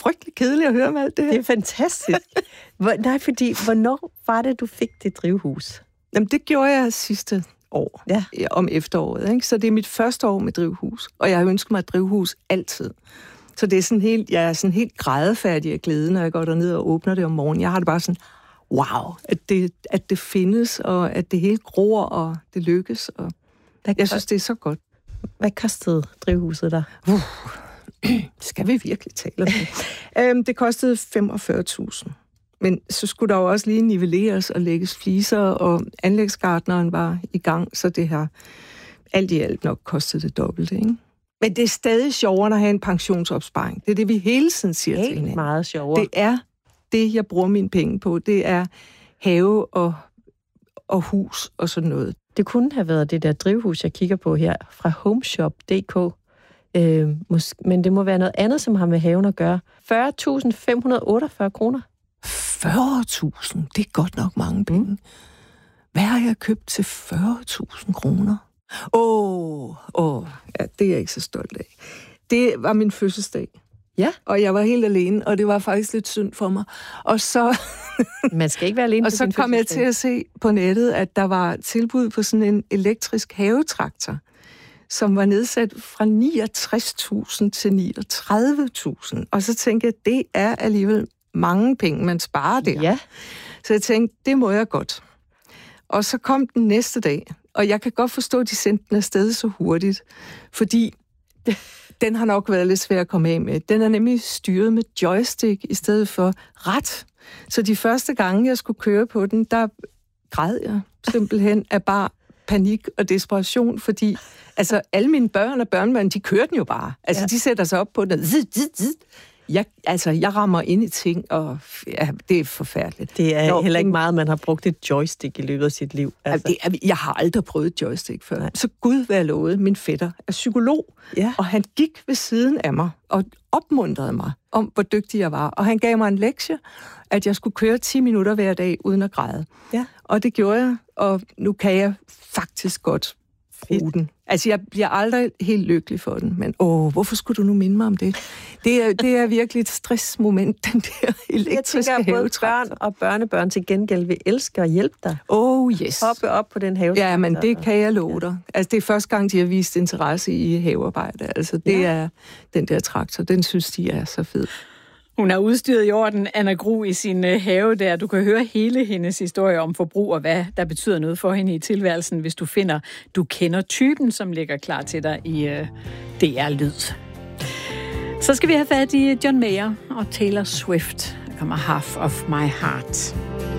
frygtelig kedeligt at høre med alt det her. Det er fantastisk. Hvornår var det, du fik det drivhus? Jamen, det gjorde jeg sidste år, om efteråret. Ikke? Så det er mit første år med drivhus, og jeg har ønsket mig et drivhus altid. Så det er sådan jeg er sådan helt grædefærdig af glæde, når jeg går derned og åbner det om morgenen. Jeg har det bare sådan, wow, at det findes, og at det hele gror, og det lykkes. Og jeg synes, det er så godt. Hvad kostede drivhuset der? Skal vi virkelig tale om det? Det kostede 45.000. Men så skulle der jo også lige nivelleres og lægges fliser, og anlægsgartneren var i gang, så det har alt i alt nok kostet det dobbelte, ikke? Men det er stadig sjovere at have en pensionsopsparing. Det er det, vi hele tiden siger til hinanden. Helt meget sjovere. Det er det, jeg bruger mine penge på. Det er have og hus og sådan noget. Det kunne have været det der drivhus, jeg kigger på her, fra homeshop.dk. Men det må være noget andet, som har med haven at gøre. 40.548 kroner. 40.000? Det er godt nok mange penge. Hvad har jeg købt til 40.000 kroner? Ja, det er jeg ikke så stolt af. Det var min fødselsdag. Ja. Og jeg var helt alene, og det var faktisk lidt synd for mig. Og så... Man skal ikke være alene. Og så kom jeg til at se på nettet, at der var tilbud på sådan en elektrisk havetraktor, som var nedsat fra 69.000 til 39.000. Og så tænkte jeg, det er alligevel mange penge, man sparer der. Ja. Så jeg tænkte, det må jeg godt. Og så kom den næste dag, og jeg kan godt forstå, at de sendte den afsted så hurtigt, fordi den har nok været lidt svær at komme af med. Den er nemlig styret med joystick i stedet for rat. Så de første gange, jeg skulle køre på den, der græd jeg simpelthen af bare panik og desperation, fordi altså, alle mine børn og børnebørn, de kører den jo bare. Altså, de sætter sig op på den. Jeg rammer ind i ting, og ja, det er forfærdeligt. Det er heller ikke meget, man har brugt et joystick i løbet af sit liv. Altså. Jeg har aldrig prøvet joystick før. Nej. Så Gud være lovet, min fætter er psykolog, og han gik ved siden af mig og opmuntrede mig om, hvor dygtig jeg var. Og han gav mig en lektie, at jeg skulle køre 10 minutter hver dag uden at græde. Ja. Og det gjorde jeg, og nu kan jeg faktisk godt bruge den. Altså, jeg bliver aldrig helt lykkelig for den, men hvorfor skulle du nu minde mig om det? Det er virkelig et stressmoment, den der elektriske havetraktor. Jeg tænker, at både børn og børnebørn til gengæld vil elske at hjælpe dig. Yes. Hoppe op på den havetraktor. Ja, men det kan jeg love dig. Altså, det er første gang, de har vist interesse i havearbejde. Altså, det er den der traktor. Den synes de er så fed. Hun har udstyret jorden, Anna Grue, i sin have der. Du kan høre hele hendes historie om forbrug og hvad der betyder noget for hende i tilværelsen, hvis du finder, du kender typen, som ligger klar til dig i DR Lyd. Så skal vi have fat i John Mayer og Taylor Swift. Der kommer Half of My Heart.